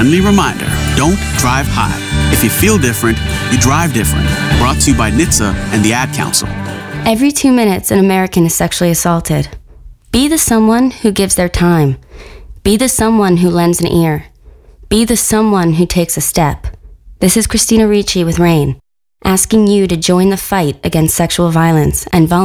friendly reminder, don't drive high. If you feel different, you drive different. Brought to you by NHTSA and the Ad Council. Every 2 minutes, an American is sexually assaulted. Be the someone who gives their time. Be the someone who lends an ear. Be the someone who takes a step. This is Christina Ricci with RAIN, asking you to join the fight against sexual violence and